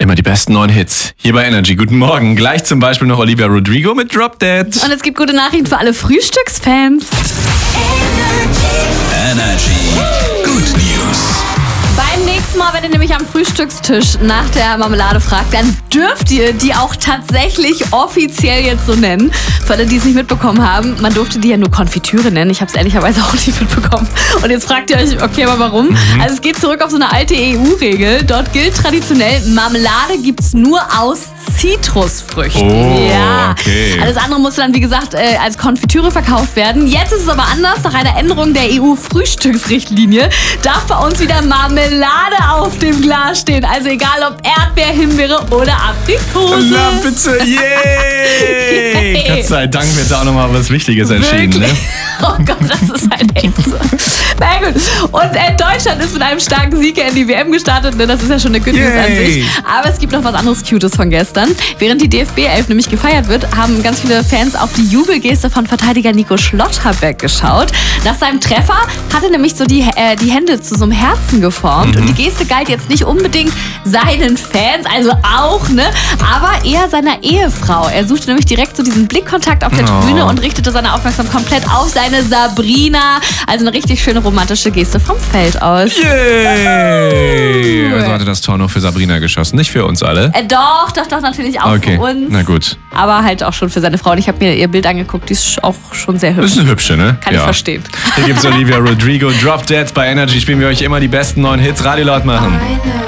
Immer die besten neuen Hits. Hier bei Energy. Guten Morgen. Gleich zum Beispiel noch Olivia Rodrigo mit Drop Dead. Und es gibt gute Nachrichten für alle Frühstücksfans. Energy. Good News. Beim nächsten Mal, wenn ihr nämlich am Frühstückstisch nach der Marmelade fragt, dann dürft ihr die auch tatsächlich offiziell jetzt so nennen. Für alle, die es nicht mitbekommen haben, man durfte die ja nur Konfitüre nennen. Ich habe es ehrlicherweise auch nicht mitbekommen. Und jetzt fragt ihr euch, okay, aber warum? Also es geht zurück auf so eine alte EU-Regel. Dort gilt traditionell, Marmelade gibt's nur aus Zitrusfrüchten. Oh, ja. okay. Alles andere musste dann, wie gesagt, als Konfitüre verkauft werden. Jetzt ist es aber anders. Nach einer Änderung der EU-Frühstücksrichtlinie darf bei uns wieder Marmelade auf dem Glas stehen. Also egal ob Erdbeer, Himbeere oder Aprikose. Na bitte, yay! Gott sei Dank wird da auch nochmal was Wichtiges entschieden, ne? Oh Gott, das ist halt echt so. Na gut. Und Deutschland ist mit einem starken Sieg in die WM gestartet. Ne? Das ist ja schon eine Good News an sich. Aber es gibt noch was anderes Cutes von gestern. Während die DFB 11 nämlich gefeiert wird, haben ganz viele Fans auf die Jubelgeste von Verteidiger Nico Schlotterbeck geschaut. Nach seinem Treffer hat er nämlich so die Hände zu so einem Herzen geformt. Und die Geste galt jetzt nicht unbedingt seinen Fans, also auch, ne? Aber eher seiner Ehefrau. Er suchte nämlich direkt so diesen Blickkontakt auf der Tribüne und richtete seine Aufmerksamkeit komplett auf seine Sabrina. Also eine richtig schöne romantische Geste vom Feld aus. Yay! Also hatte das Tor nur für Sabrina geschossen, nicht für uns alle. Doch, natürlich auch für uns. Na gut. Aber halt auch schon für seine Frau. Und ich habe mir ihr Bild angeguckt, die ist auch schon sehr hübsch. Das ist eine hübsche, ne? Kann ich verstehen. Hier gibt's Olivia Rodrigo, Drop Dead. Bei Energy spielen wir euch immer die besten neuen Hits. Radio laut machen.